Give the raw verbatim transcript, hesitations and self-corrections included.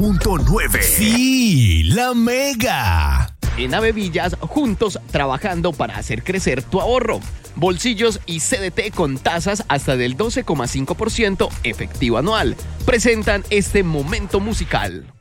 punto nueve. Sí, la Mega. En Avevillas, juntos trabajando para hacer crecer tu ahorro. Bolsillos y C D T con tasas hasta del doce coma cinco por ciento efectivo anual. Presentan este momento musical.